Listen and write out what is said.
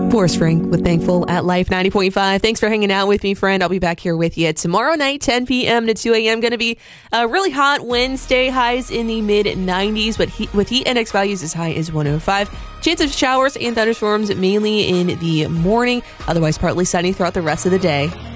Forrest Frank with Thankful at Life 90.5. Thanks for hanging out with me, friend. I'll be back here with you tomorrow night, 10 p.m. to 2 a.m. Going to be a really hot Wednesday, highs in the mid-90s, but with heat index values as high as 105. Chance of showers and thunderstorms mainly in the morning, otherwise partly sunny throughout the rest of the day.